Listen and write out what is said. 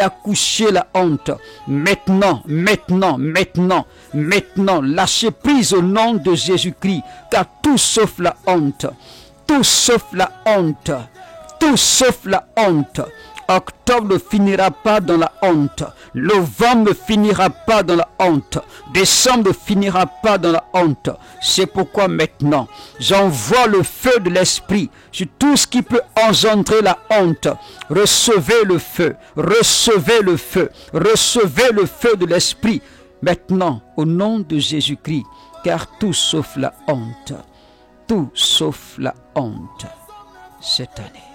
accoucher la honte. Maintenant, lâchez prise au nom de Jésus-Christ, car tout sauf la honte, tout sauf la honte, tout sauf la honte. Octobre ne finira pas dans la honte. Novembre ne finira pas dans la honte. Décembre ne finira pas dans la honte. C'est pourquoi maintenant, j'envoie le feu de l'esprit sur tout ce qui peut engendrer la honte. Recevez le feu, recevez le feu, recevez le feu de l'esprit. Maintenant, au nom de Jésus-Christ, car tout sauf la honte, tout sauf la honte cette année.